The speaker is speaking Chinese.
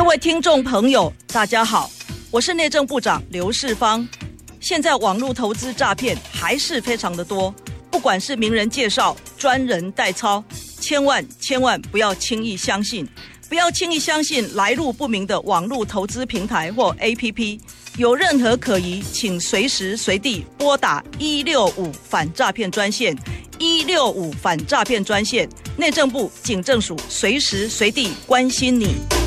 各位听众朋友，大家好，我是内政部长刘世芳。现在网络投资诈骗还是非常的多，不管是名人介绍、专人代操，千万不要轻易相信，不要轻易相信来路不明的网络投资平台或 APP。有任何可疑，请随时随地拨打165反诈骗专线，165反诈骗专线，内政部警政署随时随地关心你。